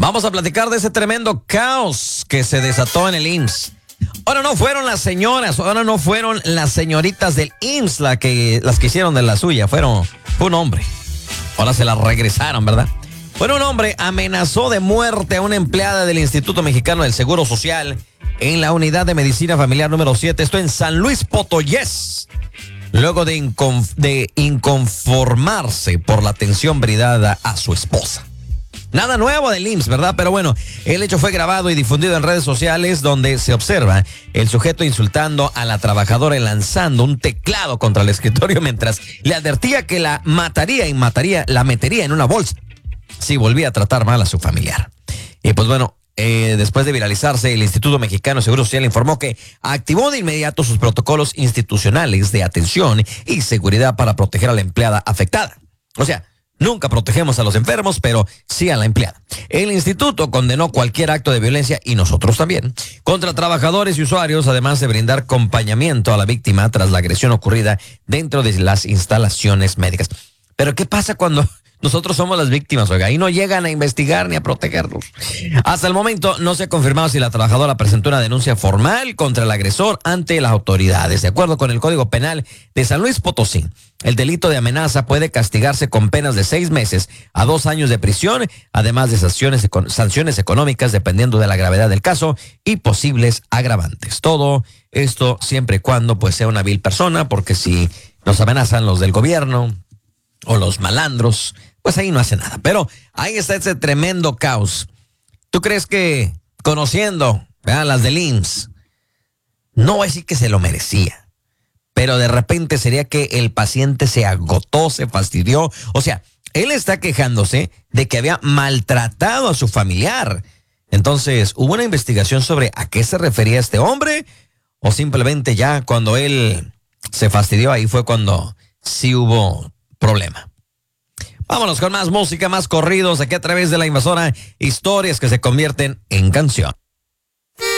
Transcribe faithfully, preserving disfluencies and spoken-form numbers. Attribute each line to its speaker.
Speaker 1: Vamos a platicar de ese tremendo caos que se desató en el I M S S. Ahora no fueron las señoras, ahora no fueron las señoritas del I M S S la que, las que hicieron de la suya, fueron fue un hombre. Ahora se la regresaron, ¿verdad? Bueno, un hombre amenazó de muerte a una empleada del Instituto Mexicano del Seguro Social en la unidad de medicina familiar número siete, esto en San Luis Potosí, luego de, inconf- de inconformarse por la atención brindada a su esposa. Nada nuevo del I M S S, ¿verdad? Pero bueno, el hecho fue grabado y difundido en redes sociales donde se observa el sujeto insultando a la trabajadora y lanzando un teclado contra el escritorio mientras le advertía que la mataría y mataría, la metería en una bolsa si volvía a tratar mal a su familiar. Y pues bueno, eh, después de viralizarse, el Instituto Mexicano de Seguro Social informó que activó de inmediato sus protocolos institucionales de atención y seguridad para proteger a la empleada afectada. O sea, nunca protegemos a los enfermos, pero sí a la empleada. El instituto condenó cualquier acto de violencia, y nosotros también, contra trabajadores y usuarios, además de brindar acompañamiento a la víctima tras la agresión ocurrida dentro de las instalaciones médicas. Pero ¿qué pasa cuando nosotros somos las víctimas, oiga? Ahí no llegan a investigar ni a protegernos. Hasta el momento no se ha confirmado si la trabajadora presentó una denuncia formal contra el agresor ante las autoridades. De acuerdo con el Código Penal de San Luis Potosí, el delito de amenaza puede castigarse con penas de seis meses a dos años de prisión, además de sanciones, sanciones económicas dependiendo de la gravedad del caso y posibles agravantes. Todo esto siempre y cuando pues sea una vil persona, porque si nos amenazan los del gobierno o los malandros, pues ahí no hace nada. Pero ahí está ese tremendo caos. ¿Tú crees que conociendo a las del I M S S, no voy a decir que se lo merecía, pero de repente sería que el paciente se agotó, se fastidió? O sea, él está quejándose de que había maltratado a su familiar. Entonces, ¿hubo una investigación sobre a qué se refería este hombre? ¿O simplemente ya cuando él se fastidió, ahí fue cuando sí hubo problema? Vámonos con más música, más corridos aquí a través de la Invasora, historias que se convierten en canción.